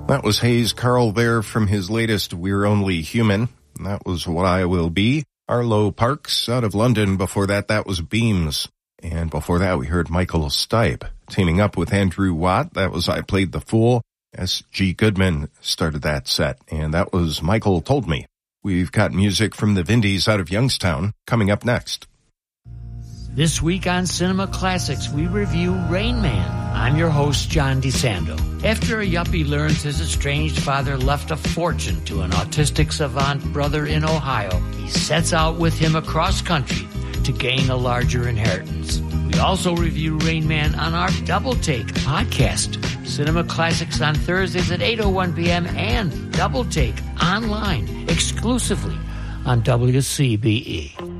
That was Hayes Carl there from his latest We're Only Human. That was What I Will Be. Arlo Parks out of London. Before that, that was Beams. And before that, we heard Michael Stipe teaming up with Andrew Watt. That was I Played the Fool. S.G. Goodman started that set, and that was Michael Told Me. We've got music from the Vindies out of Youngstown coming up next. This week on Cinema Classics, we review Rain Man. I'm your host, John DeSando. After a yuppie learns his estranged father left a fortune to an autistic savant brother in Ohio, he sets out with him across country to gain a larger inheritance. We also review Rain Man on our Double Take podcast. Cinema Classics on Thursdays at 8:01 p.m. and Double Take online exclusively on WCBE.